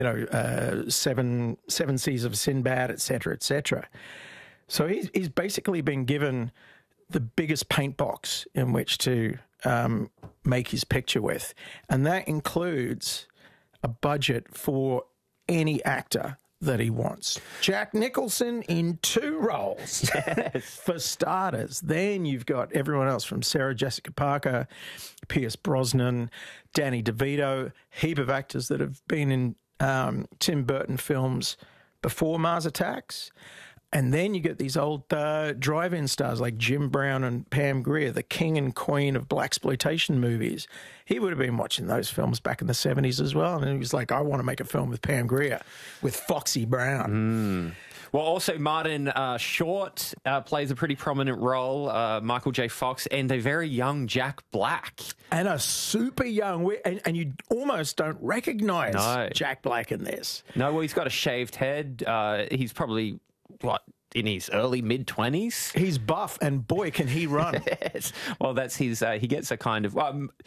Seven Seas of Sinbad, etc., etc. So he's basically been given the biggest paint box in which to make his picture with, and that includes a budget for any actor that he wants. Jack Nicholson in 2 roles, for starters. Then you've got everyone else from Sarah Jessica Parker, Pierce Brosnan, Danny DeVito, heap of actors that have been in Tim Burton films before Mars Attacks. And then you get these old drive-in stars like Jim Brown and Pam Grier, the king and queen of blaxploitation movies. He would have been watching those films back in the 70s as well. And he was like, I want to make a film with Pam Grier, with Foxy Brown. Well, also Martin Short plays a pretty prominent role, Michael J. Fox, and a very young Jack Black. And a super young, and you almost don't recognise Jack Black in this. No, well, he's got a shaved head. He's probably... in his early mid-20s? He's buff, and boy, can he run. Yes. Well, that's his... he gets a kind of...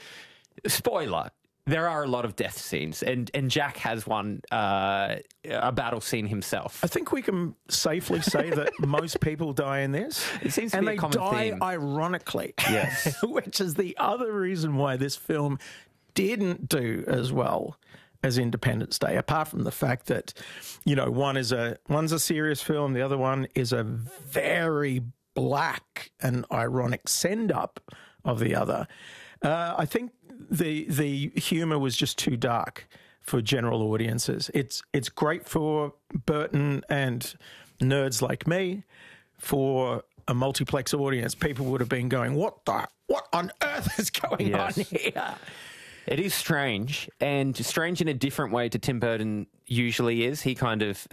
spoiler, there are a lot of death scenes, and Jack has one, a battle scene himself. I think we can safely say that most people die in this. It seems to be a common theme. And they die ironically. Yes. Which is the other reason why this film didn't do as well as Independence Day, apart from the fact that, one's a serious film, the other one is a very black and ironic send-up of the other. I think the humour was just too dark for general audiences. It's great for Burton and nerds like me. For a multiplex audience, people would have been going, what on earth is going on here? It is strange, and strange in a different way to Tim Burton usually is. He kind of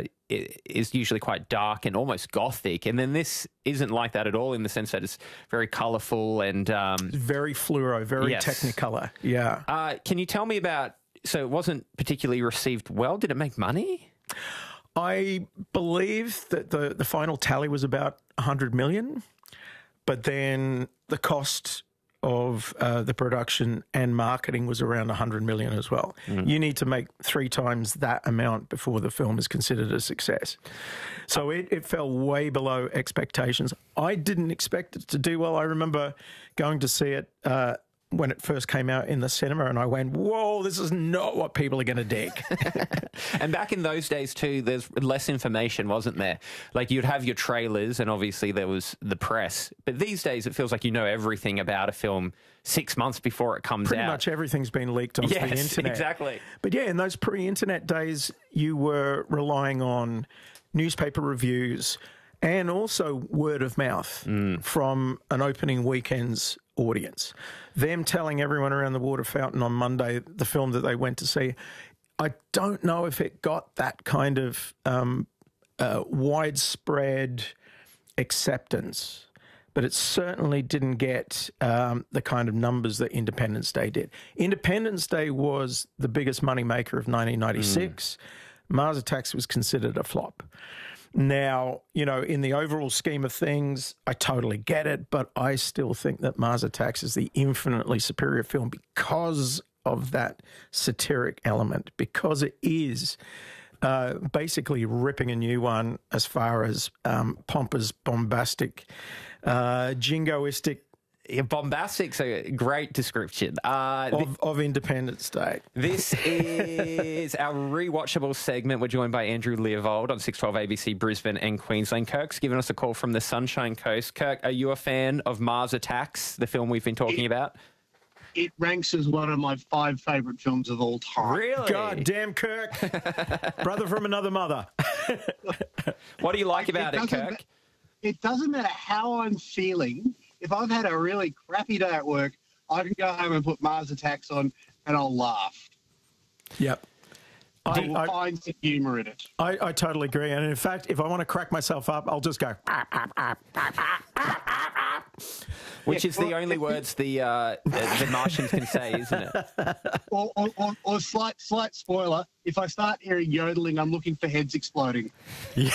is usually quite dark and almost gothic, and then this isn't like that at all in the sense that it's very colourful and... very fluoro, very Technicolor, yeah. Can you tell me about... So it wasn't particularly received well. Did it make money? I believe that the final tally was about 100 million, but then the cost of the production and marketing was around 100 million as well. You need to make 3 times that amount before the film is considered a success. So it fell way below expectations. I didn't expect it to do well. I remember going to see it when it first came out in the cinema, and I went, whoa, this is not what people are going to dig. And back in those days too, there's less information, wasn't there? Like, you'd have your trailers, and obviously there was the press. But these days it feels like you know everything about a film 6 months before it comes out. Pretty much everything's been leaked onto the internet. Exactly. But yeah, in those pre-internet days, you were relying on newspaper reviews and also word of mouth from an opening weekend's audience. Them telling everyone around the water fountain on Monday the film that they went to see. I don't know if it got that kind of widespread acceptance, but it certainly didn't get the kind of numbers that Independence Day did. Independence Day was the biggest moneymaker of 1996. Mars Attacks was considered a flop. Now, in the overall scheme of things, I totally get it, but I still think that Mars Attacks is the infinitely superior film because of that satiric element, because it is basically ripping a new one as far as pompous, bombastic, jingoistic. Yeah, bombastic's a great description. Of Independence Day. This is our rewatchable segment. We're joined by Andrew Leovold on 612 ABC Brisbane and Queensland. Kirk's given us a call from the Sunshine Coast. Kirk, are you a fan of Mars Attacks, the film we've been talking about? It ranks as one of my 5 favourite films of all time. Really? God damn, Kirk. Brother from another mother. What do you like about it, Kirk? It doesn't matter how I'm feeling. If I've had a really crappy day at work, I can go home and put Mars Attacks on and I'll laugh. Yep. I find some humour in it. I totally agree. And in fact, if I want to crack myself up, I'll just go... Which is the only words the Martians can say, isn't it? Or slight spoiler, if I start hearing yodeling, I'm looking for heads exploding. Yeah.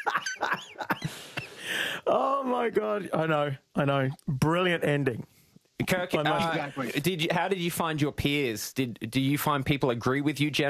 Oh, my God. I know. Brilliant ending. Kirk, I must- Exactly. how did you find your peers? Do you find people agree with you